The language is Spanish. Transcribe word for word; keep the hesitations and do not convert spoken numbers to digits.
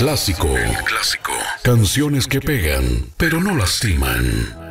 clásico. El clásico. Canciones que pegan, pero no lastiman.